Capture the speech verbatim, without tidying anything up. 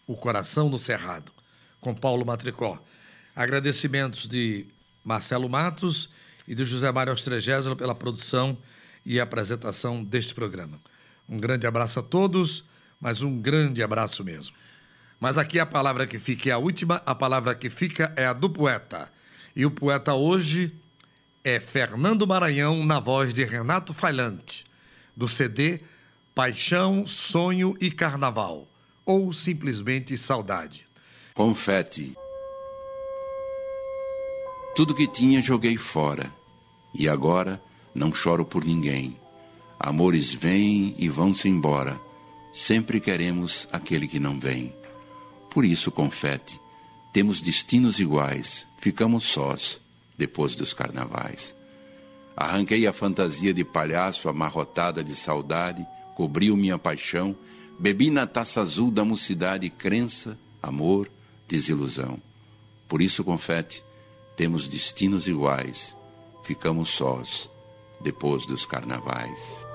O Coração no Cerrado, com Paulo Matricó. Agradecimentos de Marcelo Matos e de José Mário Austregésilo pela produção e apresentação deste programa. Um grande abraço a todos, mas um grande abraço mesmo. Mas aqui a palavra que fica é a última, a palavra que fica é a do poeta. E o poeta hoje é Fernando Maranhão, na voz de Renato Failante, do C D Paixão, Sonho e Carnaval, ou simplesmente Saudade. Confete. Tudo que tinha joguei fora, e agora não choro por ninguém. Amores vêm e vão-se embora, sempre queremos aquele que não vem. Por isso, confete, temos destinos iguais, ficamos sós depois dos carnavais. Arranquei a fantasia de palhaço amarrotada de saudade, cobriu minha paixão, bebi na taça azul da mocidade crença, amor, desilusão. Por isso, confete, temos destinos iguais, ficamos sós depois dos carnavais.